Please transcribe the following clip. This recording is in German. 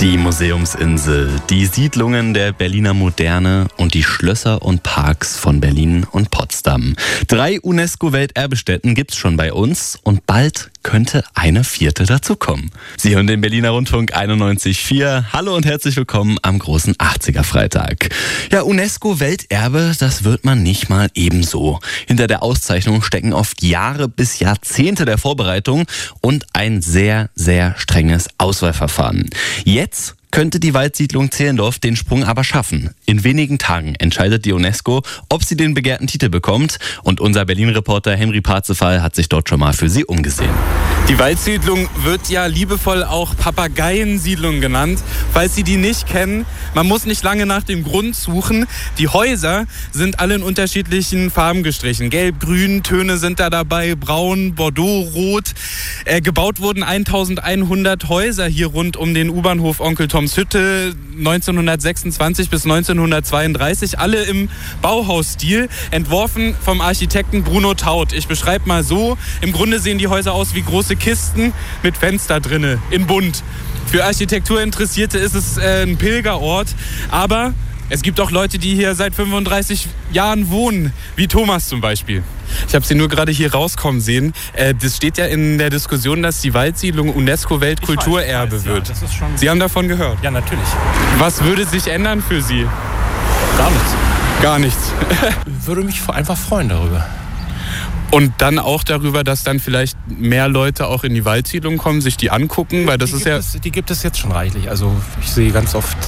Die Museumsinsel, die Siedlungen der Berliner Moderne und die Schlösser und Parks von Berlin und Potsdam. 3 UNESCO-Welterbestätten gibt's schon bei uns und bald könnte eine 4. dazukommen. Sie hören den Berliner Rundfunk 91.4. Hallo und herzlich willkommen am großen 80er-Freitag. Ja, UNESCO-Welterbe, das wird man nicht mal ebenso. Hinter der Auszeichnung stecken oft Jahre bis Jahrzehnte der Vorbereitung und ein sehr, sehr strenges Auswahlverfahren. Jetzt könnte die Waldsiedlung Zehlendorf den Sprung aber schaffen. In wenigen Tagen entscheidet die UNESCO, ob sie den begehrten Titel bekommt. Und unser Berlin-Reporter Henry Parzeval hat sich dort schon mal für sie umgesehen. Die Waldsiedlung wird ja liebevoll auch Papageiensiedlung genannt. Falls Sie die nicht kennen, man muss nicht lange nach dem Grund suchen. Die Häuser sind alle in unterschiedlichen Farben gestrichen. Gelb, Grün, Töne sind da dabei, Braun, Bordeaux, Rot. Gebaut wurden 1100 Häuser hier rund um den U-Bahnhof Onkel Toms Hütte 1926 bis 1932. Alle im Bauhausstil, entworfen vom Architekten Bruno Taut. Ich beschreibe mal so, im Grunde sehen die Häuser aus wie große Kisten mit Fenster drinne, in bunt. Für Architekturinteressierte ist es ein Pilgerort, aber es gibt auch Leute, die hier seit 35 Jahren wohnen, wie Thomas zum Beispiel. Ich habe sie nur gerade hier rauskommen sehen. Das steht ja in der Diskussion, dass die Waldsiedlung UNESCO-Weltkulturerbe wird. Ja, das ist schon... Sie haben davon gehört? Ja, natürlich. Was würde sich ändern für Sie? Gar nichts. Gar nichts. Würde mich einfach freuen darüber. Und dann auch darüber, dass dann vielleicht mehr Leute auch in die Waldsiedlung kommen, sich die angucken, weil das ist ja... Die gibt es jetzt schon reichlich. Also ich sehe ganz oft